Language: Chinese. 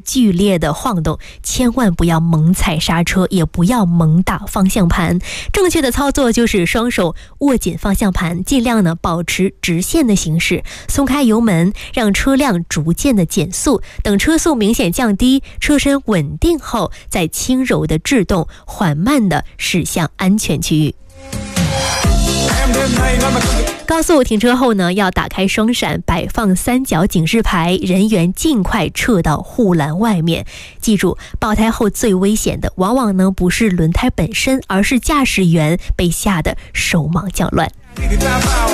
剧烈的晃动，千万不要猛踩刹车，也不要猛打方向盘。正确的操作就是双手握紧方向盘，尽量呢保持直线的行驶，松开油门，让车辆逐渐的减速，等车速明显降低，车身稳定后，再轻柔的制动，缓慢的驶向安全区域。高速停车后呢，要打开双闪，摆放三角警示牌，人员尽快撤到护栏外面。记住，爆胎后最危险的往往呢不是轮胎本身，而是驾驶员被吓得手忙脚乱。